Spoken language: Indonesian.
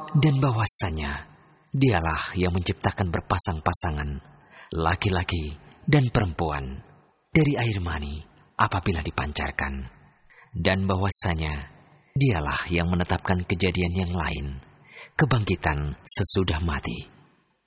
Dan bahwasanya dialah yang menciptakan berpasang-pasangan laki-laki dan perempuan dari air mani apabila dipancarkan. Dan bahwasanya dialah yang menetapkan kejadian yang lain, kebangkitan sesudah mati.